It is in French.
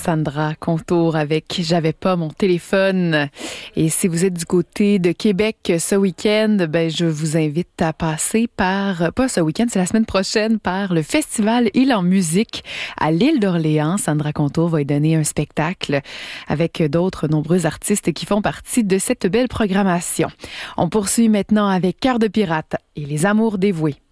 Sandra Contour avec J'avais pas mon téléphone. Et si vous êtes du côté de Québec ce week-end, je vous invite à passer par, pas ce week-end, c'est la semaine prochaine, par le festival Île en musique à l'île d'Orléans. Sandra Contour va y donner un spectacle avec d'autres nombreux artistes qui font partie de cette belle programmation. On poursuit maintenant avec Cœur de pirate et les amours dévoués.